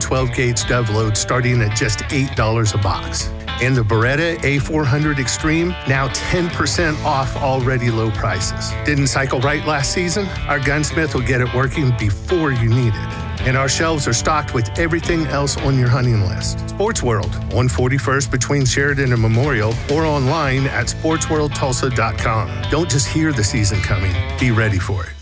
12-gauge dove load starting at just $8 a box. And the Beretta A400 Extreme, now 10% off already low prices. Didn't cycle right last season? Our gunsmith will get it working before you need it. And our shelves are stocked with everything else on your hunting list. Sports World, on 41st between Sheridan and Memorial, or online at sportsworldtulsa.com. Don't just hear the season coming, be ready for it.